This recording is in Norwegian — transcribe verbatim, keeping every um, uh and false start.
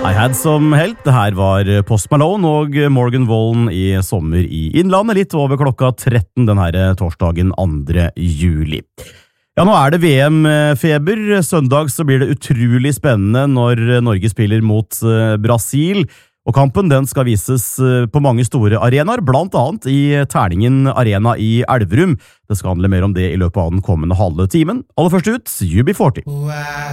I had some help. Det her var Post Malone og Morgan Wallen i Sommer i Innlandet, litt over klokka tretten den her torsdagen andre juli. Ja, nå er det V M-feber. Søndag så blir det utrolig spennende når Norge spiller mot Brasil. Og kampen den skal vises på mange store arenaer, blant annet i Terningen Arena i Elverum. Det skal handle mer om det i løpet av den kommende halve timen. Aller først ut, U B førti.